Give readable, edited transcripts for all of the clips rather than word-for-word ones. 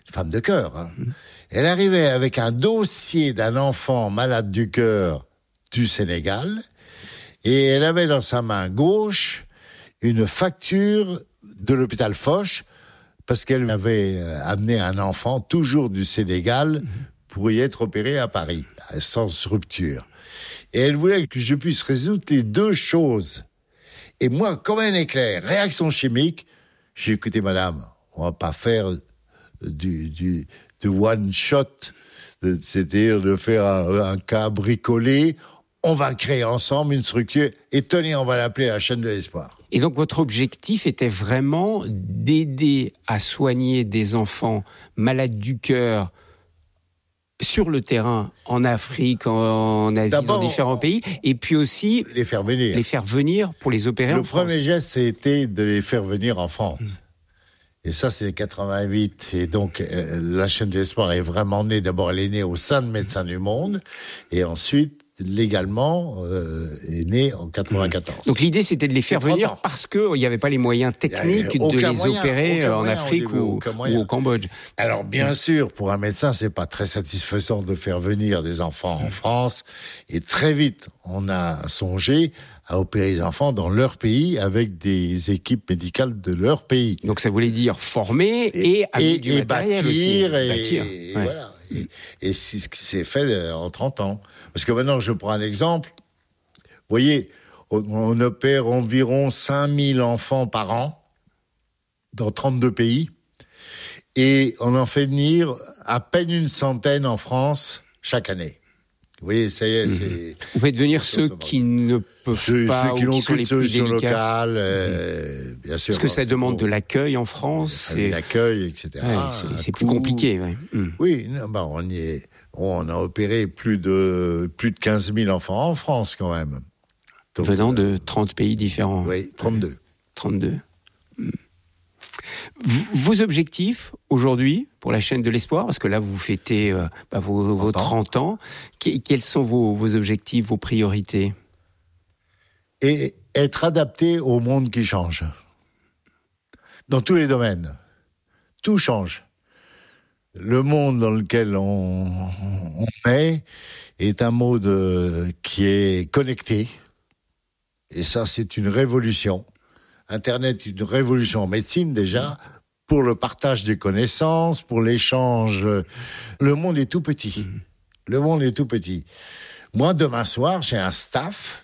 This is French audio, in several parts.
femme de cœur. Hein. Elle arrivait avec un dossier d'un enfant malade du cœur du Sénégal, et elle avait dans sa main gauche une facture de l'hôpital Foch, parce qu'elle avait amené un enfant, toujours du Sénégal, pour y être opéré à Paris, sans rupture. Et elle voulait que je puisse résoudre les deux choses. Et moi, comme un éclair, réaction chimique, j'ai écouté madame, on va pas faire du one shot, c'est-à-dire de faire un cas bricolé. On va créer ensemble une structure et tenez, on va l'appeler la chaîne de l'espoir. Et donc votre objectif était vraiment d'aider à soigner des enfants malades du cœur sur le terrain, en Afrique, en Asie, dans différents pays, et puis aussi les faire venir pour les opérer en France. Le premier geste, c'était de les faire venir en France. Et ça, c'est 88. Et donc, la chaîne de l'espoir est vraiment née. D'abord, elle est née au sein de Médecins du Monde. Et ensuite, légalement, est née en 94. Donc, l'idée, c'était de les faire venir parce qu'il n'y avait pas les moyens techniques de les opérer en Afrique ou au Cambodge. Alors, bien sûr, pour un médecin, c'est pas très satisfaisant de faire venir des enfants en France. Et très vite, on a songé à opérer les enfants dans leur pays avec des équipes médicales de leur pays. Donc ça voulait dire former et amener du matériel bâtir. Et voilà. Et c'est ce qui s'est fait en 30 ans. Parce que maintenant, je prends un exemple. Vous voyez, on opère environ 5000 enfants par an dans 32 pays. Et on en fait venir à peine une centaine en France chaque année. Oui, ça y est, c'est... Vous faites venir ceux qui ne peuvent pas, ceux qui n'ont sont les plus délicats. Locale, bien sûr. Parce que ça demande de l'accueil en France. L'accueil, etc. Ouais, c'est plus compliqué. Ouais. Oui, on y est. On a opéré plus de 15 000 enfants en France, quand même. Donc, venant de 30 pays différents. Oui, 32. 32. Vos objectifs aujourd'hui pour la chaîne de l'espoir, parce que là vous fêtez vos 30 ans, quels sont vos objectifs, vos priorités ? Et être adapté au monde qui change. Dans tous les domaines. Tout change. Le monde dans lequel on est un monde qui est connecté. Et ça, c'est une révolution. Internet est une révolution en médecine déjà, pour le partage des connaissances, pour l'échange. Le monde est tout petit. Le monde est tout petit. Moi, demain soir, j'ai un staff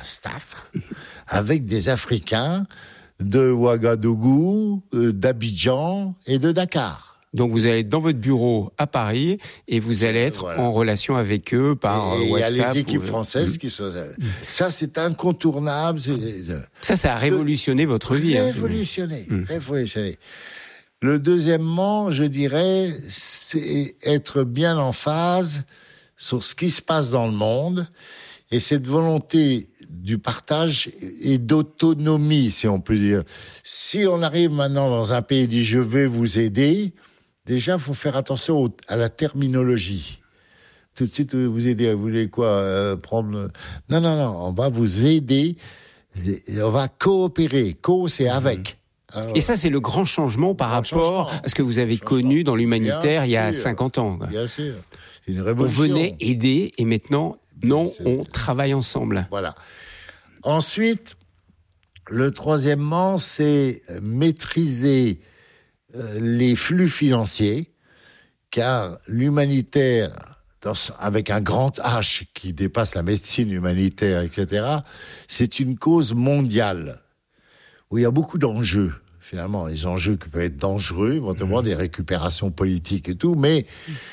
avec des Africains de Ouagadougou, d'Abidjan et de Dakar. Donc vous allez être dans votre bureau à Paris et vous allez être en relation avec eux par WhatsApp. Il y a les équipes françaises qui sont... Ça, c'est incontournable. Ça a révolutionné votre vie. Révolutionné. Le deuxièmement, je dirais, c'est être bien en phase sur ce qui se passe dans le monde et cette volonté du partage et d'autonomie, si on peut dire. Si on arrive maintenant dans un pays et dit « je vais vous aider », déjà, il faut faire attention à la terminologie. Tout de suite, vous aider, vous voulez quoi prendre... Non, on va vous aider, on va coopérer. C'est avec. Alors, et ça, c'est le grand changement par rapport à ce que vous avez connu dans l'humanitaire il y a 50 ans. Quoi. Bien sûr, c'est une révolution. On venait aider et maintenant, on travaille ensemble. Voilà. Ensuite, le troisièmement, c'est maîtriser les flux financiers, car l'humanitaire, avec un grand H qui dépasse la médecine humanitaire, etc., c'est une cause mondiale, où il y a beaucoup d'enjeux, finalement, les enjeux qui peuvent être dangereux, éventuellement des récupérations politiques et tout, mais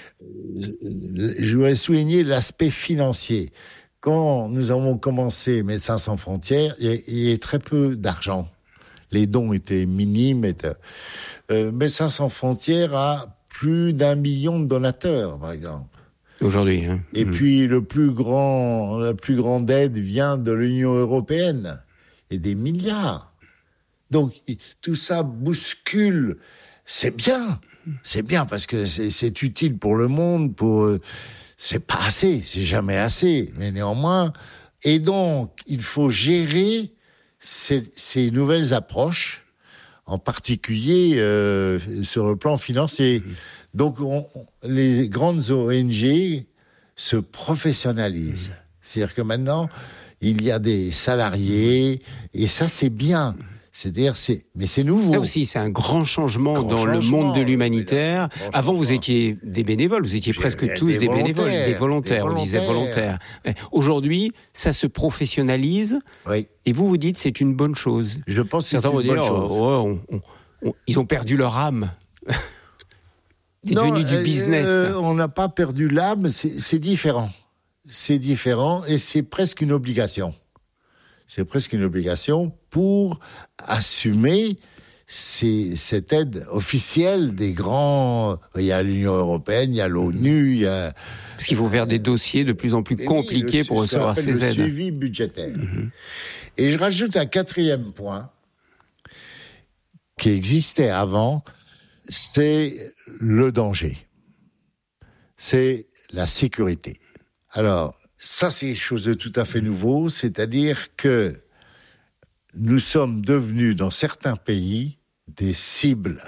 je voudrais souligner l'aspect financier. Quand nous avons commencé Médecins sans frontières, il y a très peu d'argent. Les dons étaient minimes. Médecins sans frontières a plus d'1 million de donateurs, par exemple. Aujourd'hui. Et puis la plus grande aide vient de l'Union européenne. Et des milliards. Donc tout ça bouscule. C'est bien parce que c'est utile pour le monde. C'est pas assez, c'est jamais assez. Mais néanmoins, et donc il faut gérer ces nouvelles approches, en particulier sur le plan financier. Donc, les grandes ONG se professionnalisent. C'est-à-dire que maintenant, il y a des salariés, et ça, c'est bien. C'est-à-dire, mais c'est nouveau. Ça aussi, c'est un grand changement dans le monde de l'humanitaire. Avant, vous étiez des bénévoles, vous étiez presque tous des bénévoles, des volontaires, on disait volontaires. Aujourd'hui, ça se professionnalise, oui. Et vous dites c'est une bonne chose. Je pense que c'est une bonne chose. Ils ont perdu leur âme. C'est devenu du business. On n'a pas perdu l'âme, c'est différent. C'est différent et c'est presque une obligation. C'est presque une obligation pour assumer cette aide officielle des grands... Il y a l'Union européenne, il y a l'ONU, il y a... Parce qu'il faut faire des dossiers de plus en plus compliqués pour recevoir ces aides. Le suivi budgétaire. Mm-hmm. Et je rajoute un 4e point qui existait avant, c'est le danger. C'est la sécurité. Alors, ça, c'est quelque chose de tout à fait nouveau, c'est-à-dire que nous sommes devenus, dans certains pays, des cibles.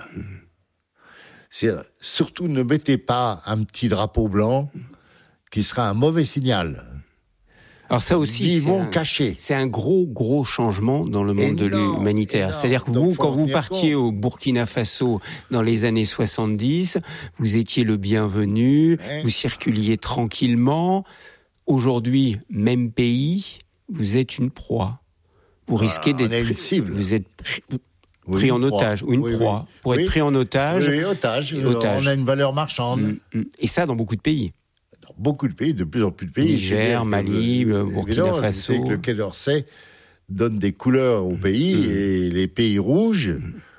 Surtout, ne mettez pas un petit drapeau blanc qui sera un mauvais signal. Alors ça aussi, c'est un gros changement dans le monde de l'humanitaire. C'est-à-dire que vous, quand vous partiez au Burkina Faso dans les années 70, vous étiez le bienvenu, vous circuliez tranquillement. Aujourd'hui, même pays, vous êtes une proie. Vous risquez d'être une cible. Vous êtes pris en otage, ou une proie. Pour être pris en otage. Oui, otage. On a une valeur marchande. Et ça, dans beaucoup de pays. Dans beaucoup de pays, de plus en plus de pays. Niger, Mali, Burkina Faso. Je sais que le Quai d'Orsay donne des couleurs aux pays, et les pays rouges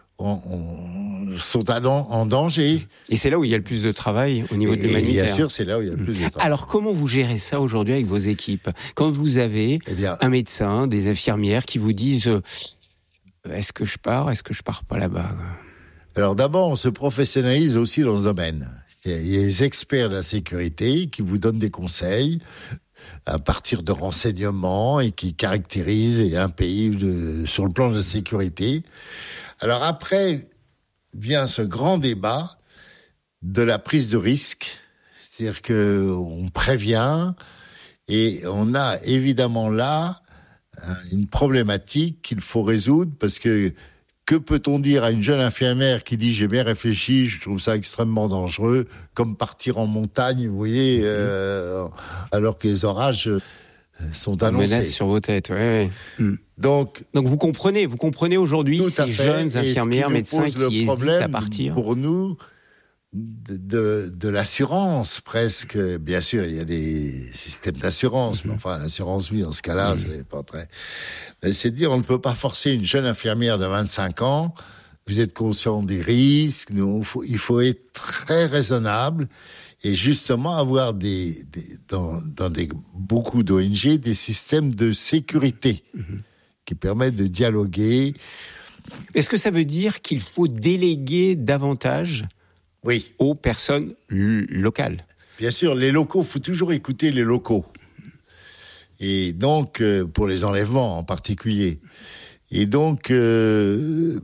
sont en danger. Et c'est là où il y a le plus de travail au niveau de l'humanitaire. Bien sûr, c'est là où il y a le plus de travail. Alors, comment vous gérez ça aujourd'hui avec vos équipes ? Quand vous avez un médecin, des infirmières qui vous disent est-ce que je pars pas là-bas ? Alors d'abord, on se professionnalise aussi dans ce domaine. Il y a les experts de la sécurité qui vous donnent des conseils à partir de renseignements et qui caractérisent un pays sur le plan de la sécurité. Alors après vient ce grand débat de la prise de risque, c'est-à-dire qu'on prévient et on a évidemment là une problématique qu'il faut résoudre parce que peut-on dire à une jeune infirmière qui dit « j'ai bien réfléchi, je trouve ça extrêmement dangereux », comme partir en montagne, vous voyez, alors que les orages sont annoncés. Menace sur vos têtes, oui. Donc vous comprenez aujourd'hui ces jeunes infirmières, médecins qui hésitent à partir. Pour nous, de l'assurance presque. Bien sûr, il y a des systèmes d'assurance, mais enfin l'assurance vie dans ce cas-là, c'est pas très. C'est de dire on ne peut pas forcer une jeune infirmière de 25 ans. Vous êtes conscient des risques. Il faut être très raisonnable et justement avoir dans beaucoup d'ONG des systèmes de sécurité qui permettent de dialoguer. Est-ce que ça veut dire qu'il faut déléguer davantage aux personnes locales ? Bien sûr, les locaux, il faut toujours écouter les locaux. Et donc, pour les enlèvements en particulier. Et donc, il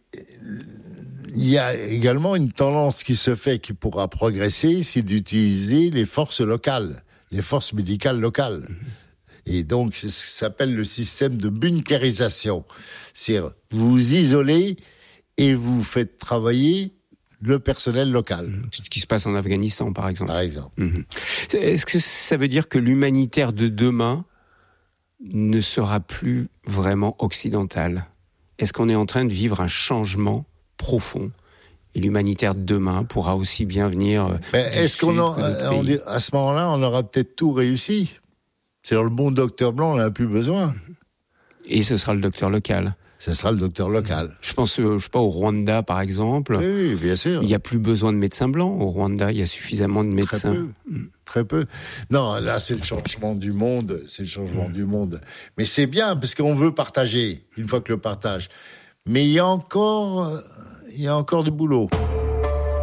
y a également une tendance qui se fait, qui pourra progresser, c'est d'utiliser les forces locales, les forces médicales locales. Et donc, ça s'appelle le système de bunkérisation. C'est-à-dire, vous vous isolez et vous faites travailler le personnel local. C'est ce qui se passe en Afghanistan, par exemple. Par exemple. Est-ce que ça veut dire que l'humanitaire de demain ne sera plus vraiment occidental ? Est-ce qu'on est en train de vivre un changement profond ? Et l'humanitaire de demain pourra aussi bien venir est-ce qu'on à ce moment-là, on aura peut-être tout réussi ? C'est le bon docteur blanc, on n'en a plus besoin. Et ce sera le docteur local. Ce sera le docteur local. Je pense, je sais pas, au Rwanda, par exemple. Oui, bien sûr. Il n'y a plus besoin de médecins blancs. Au Rwanda, il y a suffisamment de médecins. Très peu. Non, là, c'est le changement du monde. Du monde. Mais c'est bien, parce qu'on veut partager, une fois que le partage. Mais il y a encore du boulot.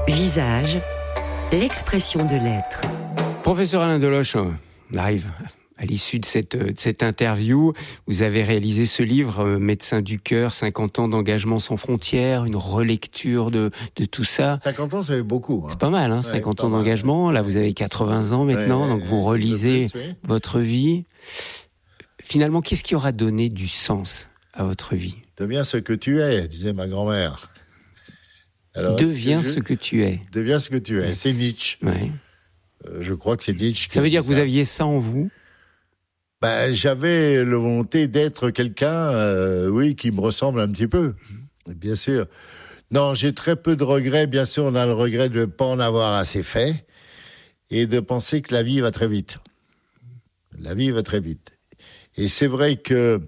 Visage, l'expression de l'être. Professeur Alain Deloche, on arrive à l'issue de cette interview, vous avez réalisé ce livre, Médecin du cœur, 50 ans d'engagement sans frontières, une relecture de tout ça. 50 ans, ça fait beaucoup. Hein. C'est pas mal, 50 ans d'engagement. Là, vous avez 80 ans maintenant, donc vous relisez votre vie. Finalement, qu'est-ce qui aura donné du sens à votre vie ? Deviens ce que tu es, disait ma grand-mère. Alors, deviens ce que tu es. Deviens ce que tu es. C'est Nietzsche. Ouais. Je crois que c'est Nietzsche. Ça veut dire que vous aviez ça en vous ? J'avais la volonté d'être quelqu'un, qui me ressemble un petit peu, bien sûr. Non, j'ai très peu de regrets. Bien sûr, on a le regret de ne pas en avoir assez fait et de penser que la vie va très vite. La vie va très vite. Et c'est vrai que,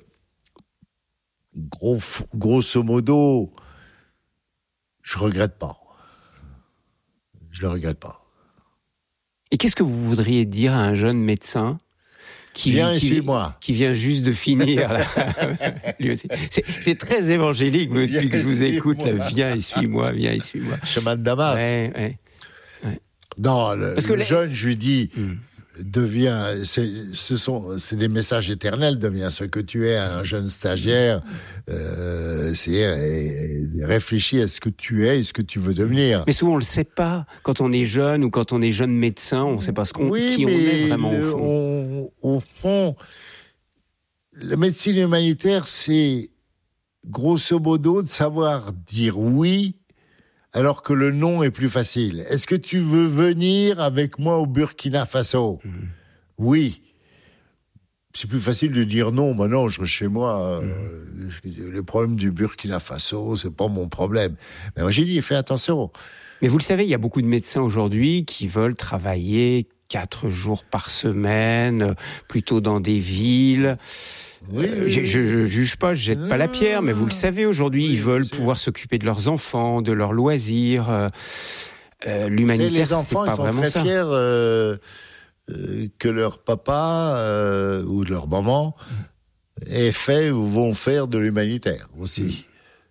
grosso modo, je regrette pas. Je le regrette pas. Et qu'est-ce que vous voudriez dire à un jeune médecin qui vient juste de finir là. Lui aussi. C'est très évangélique depuis que je vous écoute. Là, viens et suis-moi. Chemin de Damas. Ouais. Non, le jeune, je lui dis, deviens. C'est des messages éternels. Deviens ce que tu es, un jeune stagiaire. Réfléchis à ce que tu es et ce que tu veux devenir. Mais souvent on le sait pas. Quand on est jeune ou quand on est jeune médecin, on sait pas qui on est vraiment au fond. Au fond, la médecine humanitaire, c'est grosso modo de savoir dire oui alors que le non est plus facile. Est-ce que tu veux venir avec moi au Burkina Faso ? Oui. C'est plus facile de dire non. Non, je reste chez moi. Les problèmes du Burkina Faso, c'est pas mon problème. Mais moi, j'ai dit, fais attention. Mais vous le savez, il y a beaucoup de médecins aujourd'hui qui veulent travailler 4 jours par semaine, plutôt dans des villes. Je juge pas, je jette pas la pierre, mais vous le savez, aujourd'hui, ils veulent pouvoir s'occuper de leurs enfants, de leurs loisirs. L'humanitaire, c'est pas vraiment ça. Les enfants, ils sont très fiers que leur papa ou leur maman ait fait ou vont faire de l'humanitaire aussi.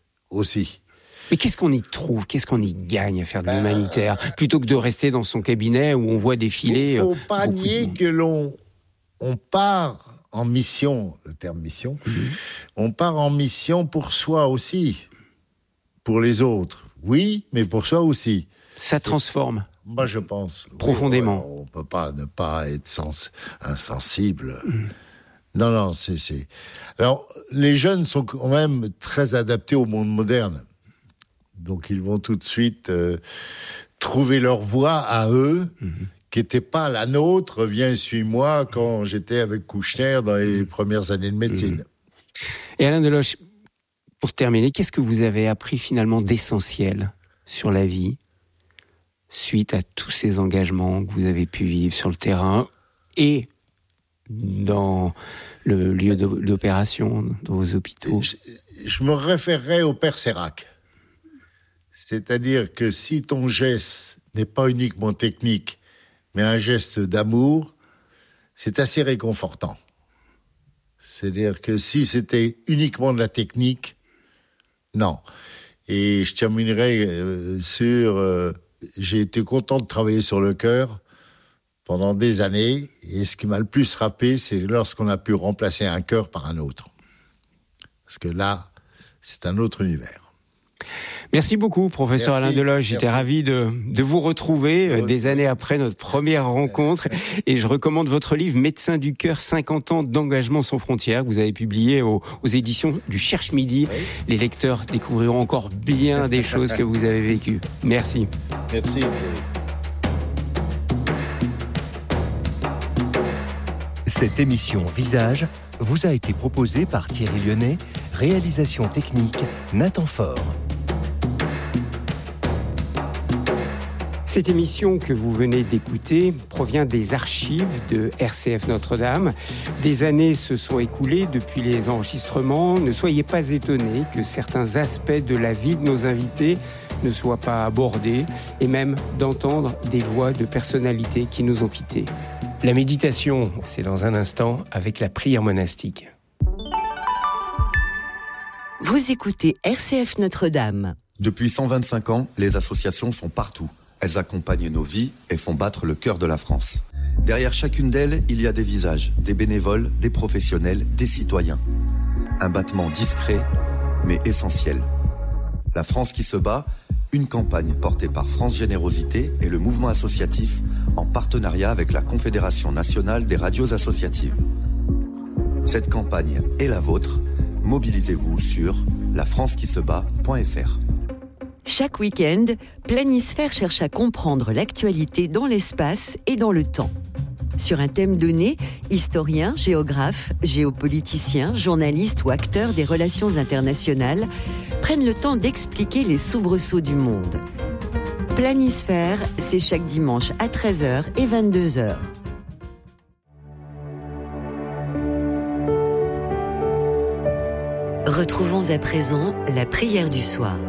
Mais qu'est-ce qu'on y trouve ? Qu'est-ce qu'on y gagne à faire de l'humanitaire ? Plutôt que de rester dans son cabinet où on voit défiler... Il ne faut pas nier que on part en mission, le terme mission, on part en mission pour soi aussi, pour les autres. Oui, mais pour soi aussi. Ça transforme. Moi, je pense. Profondément. On ne peut pas ne pas être insensible. Non, c'est... Alors, les jeunes sont quand même très adaptés au monde moderne. Donc, ils vont tout de suite trouver leur voie à eux, qui n'était pas la nôtre, viens, suis-moi, quand j'étais avec Kouchner dans les premières années de médecine. Et Alain Deloche, pour terminer, qu'est-ce que vous avez appris finalement d'essentiel sur la vie, suite à tous ces engagements que vous avez pu vivre sur le terrain et dans le lieu d'opération, dans vos hôpitaux ? Je me référerais au Père Sérac. C'est-à-dire que si ton geste n'est pas uniquement technique, mais un geste d'amour, c'est assez réconfortant. C'est-à-dire que si c'était uniquement de la technique, non. Et je terminerai sur... j'ai été content de travailler sur le cœur pendant des années, et ce qui m'a le plus frappé, c'est lorsqu'on a pu remplacer un cœur par un autre. Parce que là, c'est un autre univers. Merci beaucoup, professeur Alain Deloche. J'étais ravi de vous retrouver des années après notre première rencontre. Et je recommande votre livre Médecin du cœur, 50 ans d'engagement sans frontières, que vous avez publié aux éditions du Cherche Midi. Oui. Les lecteurs découvriront encore bien des choses que vous avez vécues. Merci. Merci. Cette émission Visage vous a été proposée par Thierry Lyonnais, réalisation technique Nathan Faure. Cette émission que vous venez d'écouter provient des archives de RCF Notre-Dame. Des années se sont écoulées depuis les enregistrements. Ne soyez pas étonnés que certains aspects de la vie de nos invités ne soient pas abordés et même d'entendre des voix de personnalités qui nous ont quittés. La méditation, c'est dans un instant avec la prière monastique. Vous écoutez RCF Notre-Dame. Depuis 125 ans, les associations sont partout. Elles accompagnent nos vies et font battre le cœur de la France. Derrière chacune d'elles, il y a des visages, des bénévoles, des professionnels, des citoyens. Un battement discret, mais essentiel. La France qui se bat, une campagne portée par France Générosité et le mouvement associatif en partenariat avec la Confédération nationale des radios associatives. Cette campagne est la vôtre. Mobilisez-vous sur lafrancequisebat.fr. Chaque week-end, Planisphère cherche à comprendre l'actualité dans l'espace et dans le temps. Sur un thème donné, historiens, géographes, géopoliticiens, journalistes ou acteurs des relations internationales prennent le temps d'expliquer les soubresauts du monde. Planisphère, c'est chaque dimanche à 13h et 22h. Retrouvons à présent la prière du soir.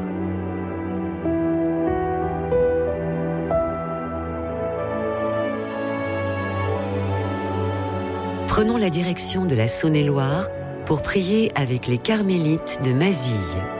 Prenons la direction de la Saône-et-Loire pour prier avec les carmélites de Mazille.